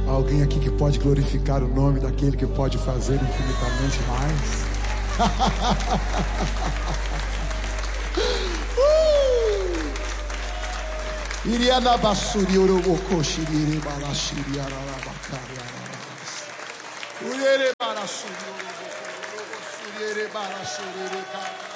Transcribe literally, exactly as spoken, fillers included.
Alguém aqui que pode glorificar o nome daquele que pode fazer infinitamente mais? Iriana basuri oroboko shirire balashiri arabakari arabas. Uyere barasuri oroboko shirire balashiri.